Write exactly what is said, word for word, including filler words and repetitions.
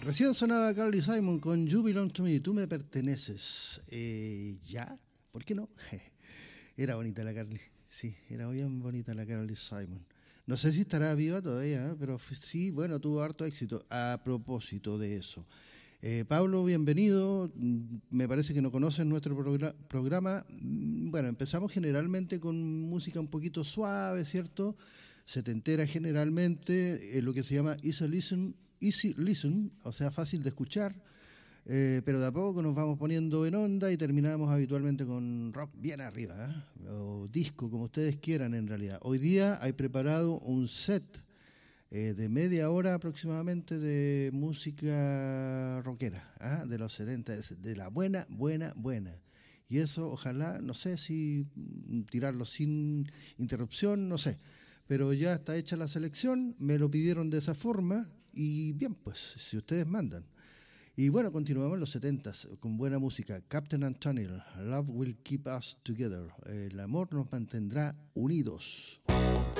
Recién sonaba Carly Simon con You Belong to Me, tú me perteneces. Eh, ¿Ya? ¿Por qué no? Era bonita la Carly, sí, era bien bonita la Carly Simon. No sé si estará viva todavía, ¿eh? Pero sí, bueno, tuvo harto éxito. A propósito de eso. Eh, Pablo, bienvenido. Me parece que no conoces nuestro progr- programa. Bueno, empezamos generalmente con música un poquito suave, ¿cierto? Setentera generalmente, eh, lo que se llama Easy Listen, Easy Listen, o sea, fácil de escuchar. Eh, pero de a poco nos vamos poniendo en onda y terminamos habitualmente con rock bien arriba, ¿eh? O disco, como ustedes quieran en realidad. Hoy día hay preparado un set eh, de media hora aproximadamente de música rockera, ¿eh? De los setenta, de la buena, buena, buena. Y eso ojalá, no sé si tirarlo sin interrupción, no sé. Pero ya está hecha la selección, me lo pidieron de esa forma y bien, pues si ustedes mandan. Y bueno, continuamos en los setentas con buena música. Captain Antonio, Love Will Keep Us Together. El amor nos mantendrá unidos.